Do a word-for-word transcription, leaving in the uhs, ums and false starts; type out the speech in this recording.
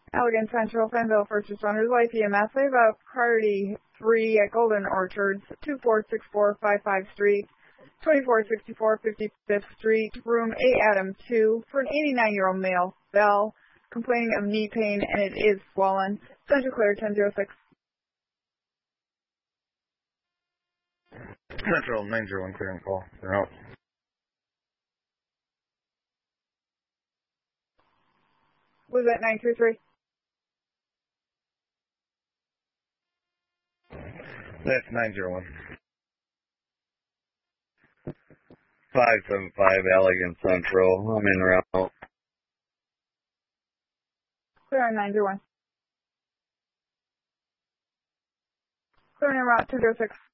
Allegan Central, Fanville, first responders, life E M S. We have a priority three at Golden Orchards, two four six four five five Street, twenty-four sixty-four fifty-fifth Street, room A Adam two, for an eighty-nine-year-old male, Bell, complaining of knee pain, and it is swollen. Central clear, ten oh six. Central, nine zero one, clear and call. They're out. Was that nine two three? That's nine zero one. five seven five, Allegan Central. I'm in route. Clear on nine zero one. Clear on route two zero six.